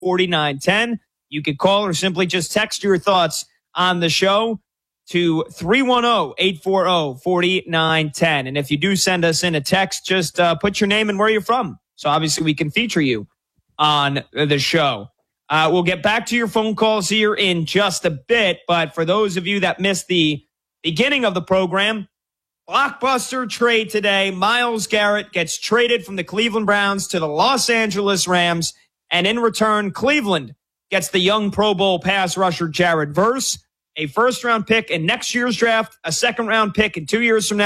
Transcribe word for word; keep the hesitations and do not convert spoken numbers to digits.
four nine one zero. You can call or simply just text your thoughts on the show to three one zero, eight four zero, four nine one zero. And if you do send us in a text, just uh, put your name and where you're from. So obviously we can feature you on the show. Uh, we'll get back to your phone calls here in just a bit. But for those of you that missed the beginning of the program, blockbuster trade today. Myles Garrett gets traded from the Cleveland Browns to the Los Angeles Rams. And in return, Cleveland gets the young Pro Bowl pass rusher Jared Verse, a first-round pick in next year's draft, a second-round pick in two years from now.